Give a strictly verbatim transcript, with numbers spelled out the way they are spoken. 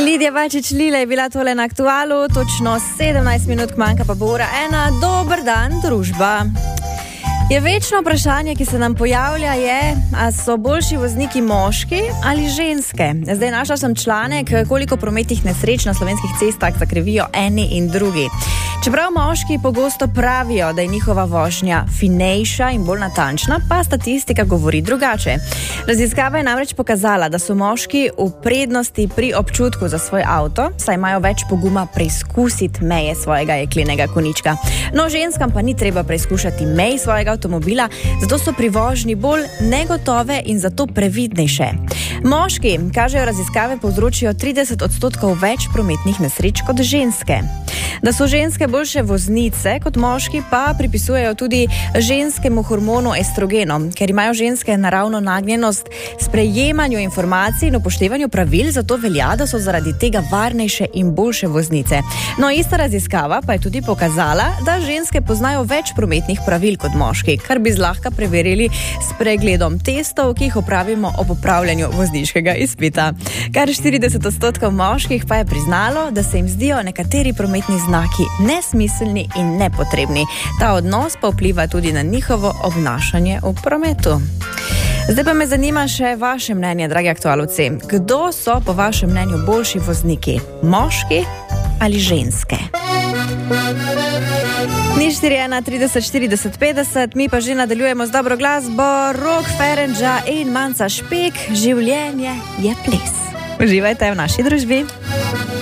Lidija Bačič-Lila je bila tole na Aktualu, točno sedemnajst minut manjka pa bo ura ena. Dober dan, družba. Je večno vprašanje, ki se nam pojavlja, je, a so boljši vozniki moški ali ženske. Zdaj našla sem članek, koliko prometnih nesreč na slovenskih cestah zakrivijo eni in drugi. Čeprav moški pogosto pravijo, da je njihova vožnja finejša in bolj natančna, pa statistika govori drugače. Raziskava je namreč pokazala, da so moški v prednosti pri občutku za svoj avto, saj imajo več poguma preizkusiti meje svojega jeklenega konička. No, ženskam pa ni treba preizkušati mej svojega avtomobila, zato so pri vožnji bolj negotove in zato previdnejše. Moški, kažejo raziskave, povzročijo trideset odstotkov več prometnih nesreč kot ženske. Da so ženske boljše voznice kot moški, pa pripisujejo tudi ženskemu hormonu estrogenom, ker imajo ženske naravno nagnjenost sprejemanju informacij in upoštevanju pravil, zato velja, da so zaradi tega varnejše in boljše voznice. No, ista raziskava pa je tudi pokazala, da ženske poznajo več prometnih pravil kot moški, kar bi zlahka preverili s pregledom testov, ki jih opravimo ob opravljanju vozniškega izpita. Kar štirideset odstotkov moških pa je priznalo, da se jim zdijo nekateri prometni znaki nesmiselni in nepotrebni. Ta odnos pa vpliva tudi na njihovo obnašanje v prometu. Zdaj pa me zanima še vaše mnenje, dragi aktualovci. Kdo so po vašem mnenju boljši vozniki? Moški ali ženske? Ni štiri ena trideset štirideset petdeset, mi pa že nadaljujemo z dobro glasbo. Rok Ferengja in Manca Špik, življenje je ples. Uživajte v naši družbi.